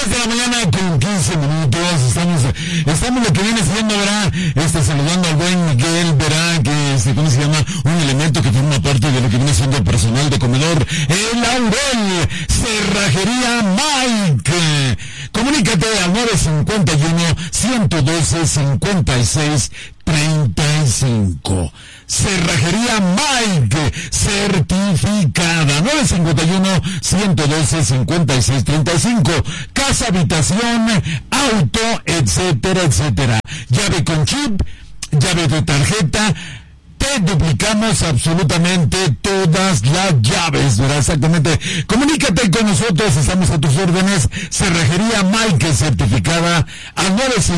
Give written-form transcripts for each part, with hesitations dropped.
10 de la mañana con 15 minutos. Estamos lo que viene siendo, ¿verdad? Saludando al buen Miguel, ¿verdad? Que ¿cómo se llama? Un elemento que forma parte de lo que viene siendo el personal de comedor. El Laurel, Cerrajería Mike. Comunícate al 951-112-56-35. Cerrajería Mike, certificada. 951-112-56-35. Casa, habitación, auto, etcétera, etcétera. Llave con chip, llave de tarjeta. Te duplicamos absolutamente todas las llaves, ¿verdad? Exactamente. Comunícate con nosotros, estamos a tus órdenes. Cerrajería Mike, certificada al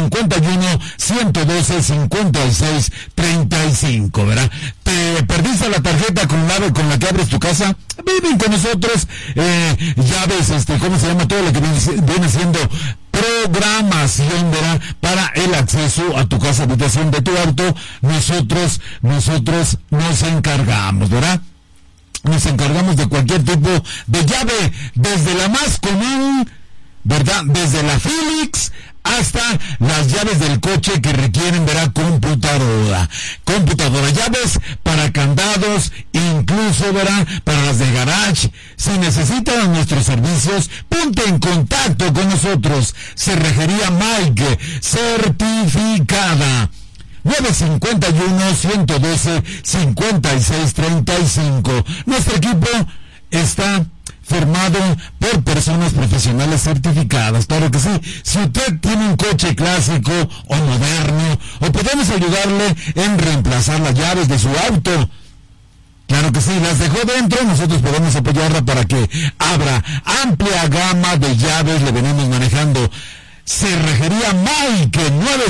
951-112-56-35, ¿verdad? ¿Te perdiste la tarjeta con la que abres tu casa? Viven con nosotros, llaves, ¿cómo se llama? Todo lo que viene siendo programación, ¿verdad? Para el acceso a tu casa, habitación de tu auto. Nosotros nos encargamos, ¿verdad? Nos encargamos de cualquier tipo de llave, desde la más común, ¿verdad? Desde la Philips hasta las llaves del coche que requieren, ¿verdad? Computadora, llaves para candados, incluso, ¿verdad? Para las de garage. Si necesitan nuestros servicios, ponte en contacto con nosotros. Cerrajería Mike, certificada. 951-112-56-35. Nuestro equipo está formado por personas profesionales certificadas. Claro que sí. Si usted tiene un coche clásico o moderno, o podemos ayudarle en reemplazar las llaves de su auto. Claro que sí, las dejó dentro, nosotros podemos apoyarla para que abra. Amplia gama de llaves le venimos manejando. Cerrajería Mike,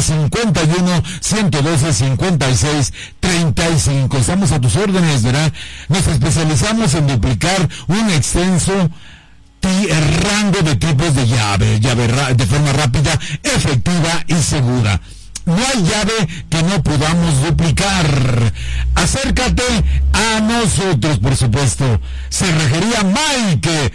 951-112-56-35. Estamos a tus órdenes, ¿verdad? Nos especializamos en duplicar un extenso rango de tipos de llave de forma rápida, efectiva y segura. No hay llave que no podamos duplicar. Acércate a nosotros, por supuesto. Cerrajería Mike,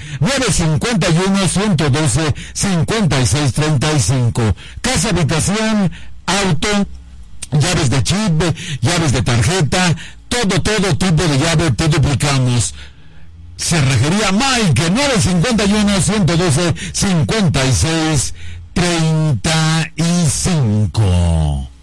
951-112-56-35. Casa, habitación, auto, llaves de chip, llaves de tarjeta, todo tipo de llave te duplicamos. Cerrajería Mike, 951-112-56-35.